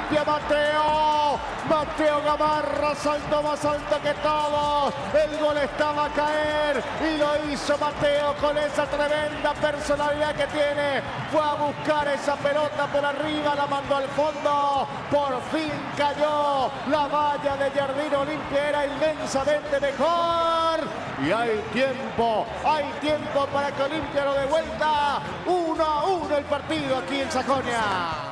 Olimpia, Mateo. Mateo Gamarra saltó más alto que todos. El gol estaba a caer y lo hizo Mateo con esa tremenda personalidad que tiene. Fue a buscar esa pelota por arriba, la mandó al fondo. Por fin cayó. La valla de Jardín Olimpia era inmensamente mejor. Y hay tiempo para que Olimpia lo dé vuelta. 1-1 el partido aquí en Sajonia.